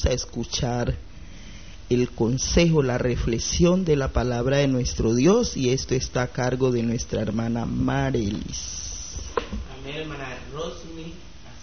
a escuchar el consejo, la reflexión de la palabra de nuestro Dios, y esto está a cargo de nuestra hermana Marelis. Amén, hermana Rosmi.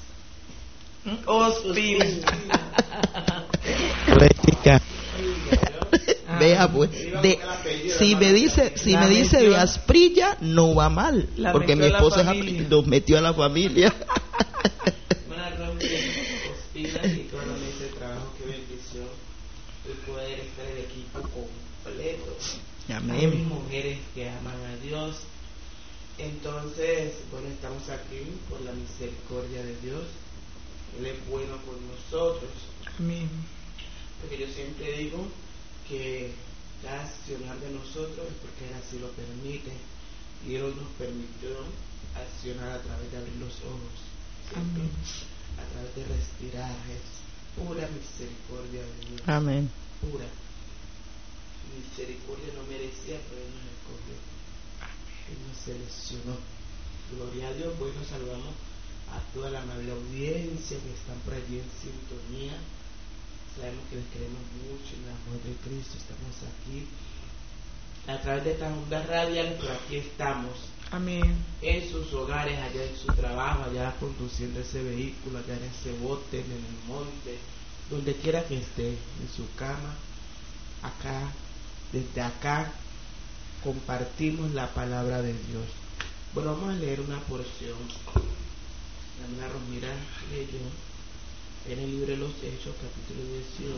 Vea pues, si me dice de Asprilla, no va mal, porque mi esposa nos metió a la familia. Hermana Rosmi, Ospina, y toda la mesa de trabajo, qué bendición el poder estar el equipo completo. Amén. Hay mujeres que aman a Dios. Entonces, bueno, estamos aquí por la misericordia de Dios. Él es bueno con nosotros. Amén. Porque yo siempre digo que cada accionar de nosotros es porque Él así lo permite. Y Él nos permitió accionar a través de abrir los ojos, ¿cierto? Amén. A través de respirar. Es pura misericordia de Dios. Amén. Pura misericordia, no merecía, pero Él nos escogió. Él nos seleccionó. Gloria a Dios. Bueno, saludamos a toda la amable audiencia que están por allí en sintonía. Sabemos que les queremos mucho en el amor de Cristo. Estamos aquí a través de estas ondas radiales, pero aquí estamos. Amén. En sus hogares, allá en su trabajo, allá conduciendo ese vehículo, allá en ese bote, en el monte, donde quiera que esté, en su cama. Acá, desde acá, compartimos la palabra de Dios. Bueno, vamos a leer una porción. La hermana Rosmira leyó en el libro de los Hechos, capítulo 18,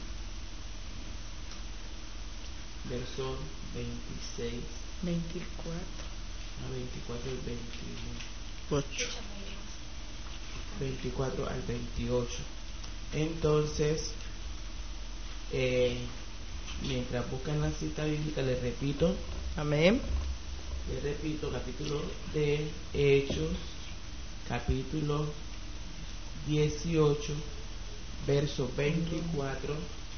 verso 26, 24. a 24 al 24 al 28. Entonces, mientras buscan la cita bíblica, les repito, capítulo de Hechos, capítulo 18, verso 24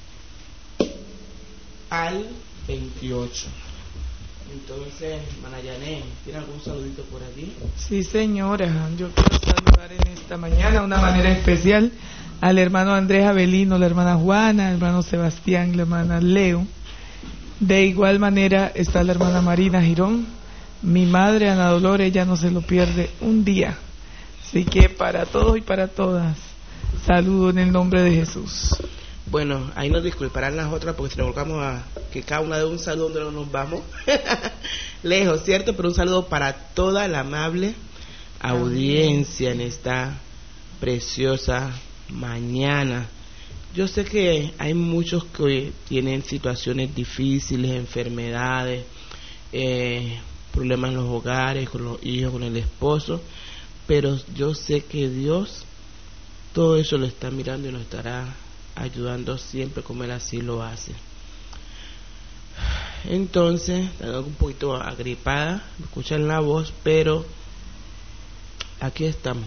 al 28. Entonces, hermana Yané, ¿tiene algún saludito por allí? Sí, señora, yo quiero saludar en esta mañana de una manera especial al hermano Andrés Avelino, la hermana Juana, el hermano Sebastián, la hermana Leo. De igual manera está la hermana Marina Girón, mi madre Ana Dolores, ella no se lo pierde un día. Así que para todos y para todas, saludo en el nombre de Jesús. Bueno, ahí nos disculparán las otras porque si nos volcamos a que cada una de un saludo donde no nos vamos lejos, ¿cierto? Pero un saludo para toda la amable audiencia en esta preciosa mañana. Yo sé que hay muchos que tienen situaciones difíciles, enfermedades, problemas en los hogares, con los hijos, con el esposo, pero yo sé que Dios todo eso lo está mirando y nos estará ayudando siempre como Él así lo hace. Entonces, tengo un poquito agripada, me escuchan la voz, pero aquí estamos.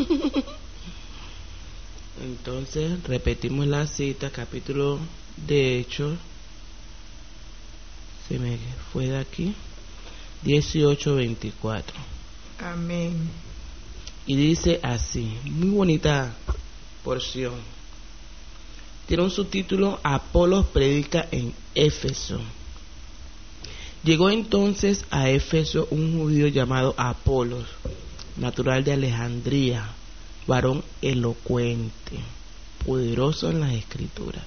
Entonces, repetimos la cita, capítulo de Hechos, se me fue de aquí, 18-24. Amén. Y dice así, muy bonita porción. Tiene un subtítulo: Apolos predica en Éfeso. Llegó entonces a Éfeso un judío llamado Apolos, natural de Alejandría, varón elocuente, poderoso en las escrituras.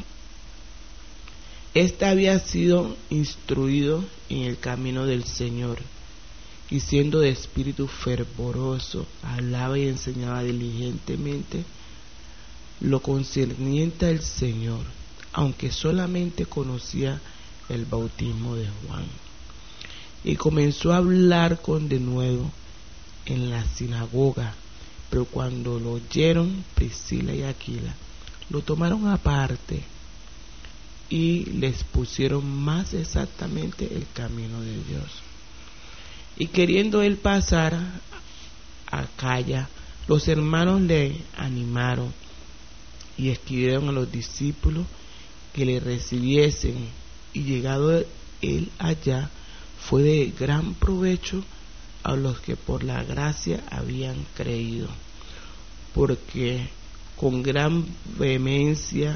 Este había sido instruido en el camino del Señor, y siendo de espíritu fervoroso, hablaba y enseñaba diligentemente lo concerniente al Señor, aunque solamente conocía el bautismo de Juan. Y comenzó a hablar con denuedo en la sinagoga, pero cuando lo oyeron Priscila y Aquila, lo tomaron aparte y les pusieron más exactamente el camino de Dios. Y queriendo él pasar a Acaya, los hermanos le animaron y escribieron a los discípulos que le recibiesen, y llegado él allá, fue de gran provecho a los que por la gracia habían creído, porque con gran vehemencia